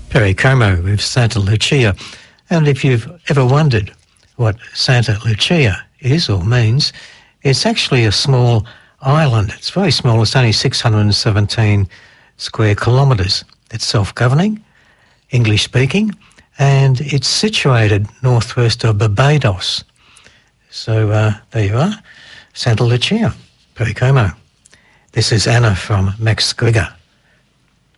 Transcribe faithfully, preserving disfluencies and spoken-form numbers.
Perry Como with Santa Lucia. And if you've ever wondered what Santa Lucia is or means, it's actually a small island. It's very small. It's only six hundred seventeen square kilometres. It's self-governing, English-speaking, and it's situated northwest of Barbados. So uh, there you are, Santa Lucia, Perry Como. This is Anna from Max Grigger.